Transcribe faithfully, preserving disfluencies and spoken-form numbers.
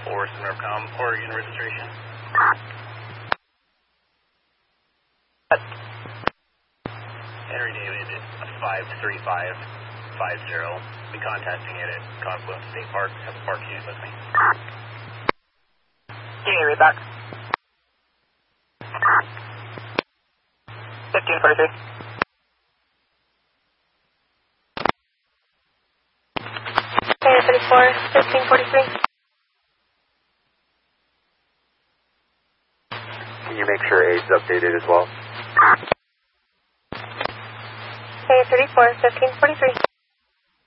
for Smurfcom, Oregon registration. Henry David, five three five five zero. Be contacting it at Confluence State Park. Have a park unit with me. Can you read back? fifteen forty-three. Okay, thirty-four, fifteen forty-three. Can you make sure A is updated as well? Okay, thirty-four, fifteen forty-three.